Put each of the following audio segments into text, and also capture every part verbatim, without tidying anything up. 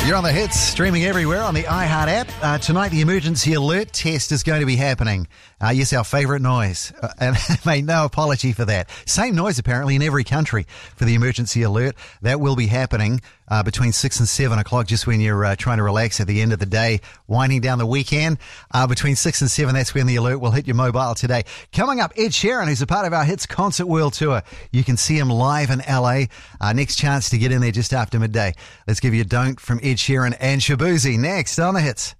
You're on the hits, streaming everywhere on the iHeart app. Uh, tonight, the emergency alert test is going to be happening. Uh, yes, our favourite noise. Uh, and mate, no apology for that. Same noise, apparently, in every country for the emergency alert. That will be happening uh, between six and seven o'clock, just when you're uh, trying to relax at the end of the day, winding down the weekend. Uh, between six and seven, that's when the alert will hit your mobile today. Coming up, Ed Sheeran, who's a part of our Hits Concert World Tour. You can see him live in L A. Uh, next chance to get in there just after midday. Let's give you a Don't from Ed Sheeran and Shabuzi next on the Hits.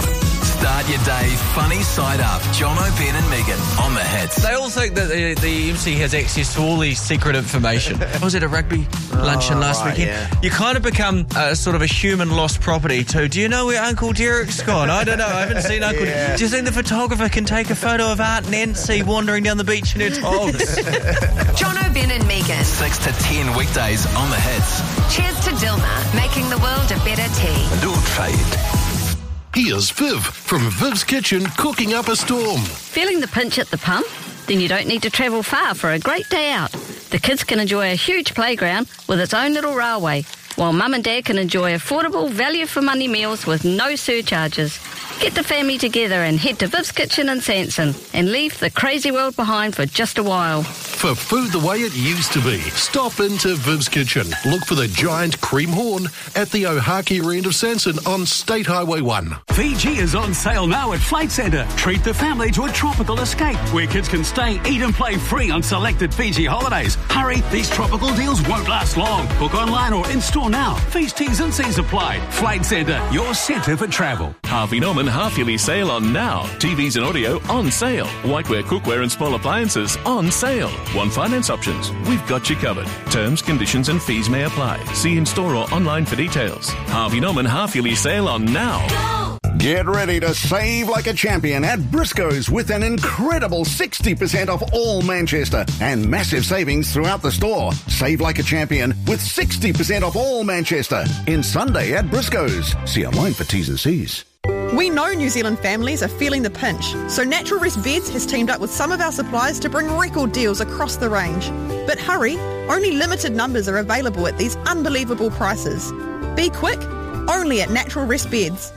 Start your day funny side up. John O'Ben and Megan on the Hits. They all think that the, the M C has access to all these secret information. I was at a rugby luncheon oh, last right, weekend. Yeah. You kind of become a, sort of a human lost property too. Do you know where Uncle Derek's gone? I don't know. I haven't seen Uncle yeah. Derek. Do you think the photographer can take a photo of Aunt Nancy wandering down the beach in her togs? John O'Ben and Megan. six to ten weekdays on the Hits. Cheers to Dilmah, making the world a better tea. Do trade. Here's Viv from Viv's Kitchen cooking up a storm. Feeling the pinch at the pump? Then you don't need to travel far for a great day out. The kids can enjoy a huge playground with its own little railway, while mum and dad can enjoy affordable value-for-money meals with no surcharges. Get the family together and head to Viv's Kitchen in Sanson and leave the crazy world behind for just a while. For food the way it used to be, stop into Viv's Kitchen. Look for the giant cream horn at the Ohakiri end of Sanson on State Highway one. Fiji is on sale now at Flight Centre. Treat the family to a tropical escape where kids can stay, eat and play free on selected Fiji holidays. Hurry, these tropical deals won't last long. Book online or in-store now. Fees, T's and C's apply. Flight Centre, your centre for travel. Harvey Norman half-yearly sale on now. T Vs and audio on sale. Whiteware, cookware and small appliances on sale. Want finance options? We've got you covered. Terms, conditions and fees may apply. See in-store or online for details. Harvey Norman half-yearly sale on now. Go! Get ready to save like a champion at Briscoe's with an incredible sixty percent off all Manchester and massive savings throughout the store. Save like a champion with sixty percent off all Manchester in Sunday at Briscoe's. See online for T's and C's. We know New Zealand families are feeling the pinch, so Natural Rest Beds has teamed up with some of our suppliers to bring record deals across the range. But hurry, only limited numbers are available at these unbelievable prices. Be quick, only at Natural Rest Beds.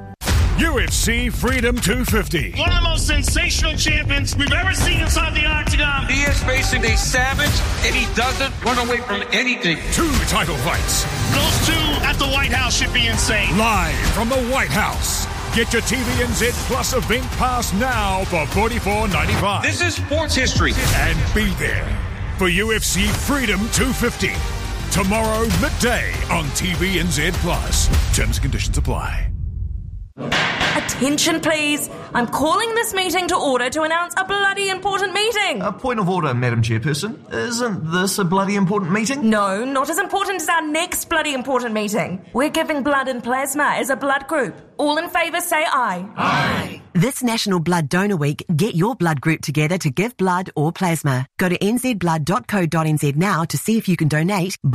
U F C Freedom two fifty. One of the most sensational champions we've ever seen inside the octagon. He is facing a savage, and he doesn't run away from anything. Two title fights. Those two at the White House should be insane. Live from the White House. Get your T V N Z Plus event pass now for forty-four ninety-five. This is sports history. And be there for U F C Freedom two fifty. Tomorrow midday on T V N Z Plus. Terms and conditions apply. Attention, please. I'm calling this meeting to order to announce a bloody important meeting. A point of order, Madam Chairperson. Isn't this a bloody important meeting? No, not as important as our next bloody important meeting. We're giving blood and plasma as a blood group. All in favour say aye. Aye. This National Blood Donor Week, get your blood group together to give blood or plasma. Go to n z blood dot co dot n z now to see if you can donate.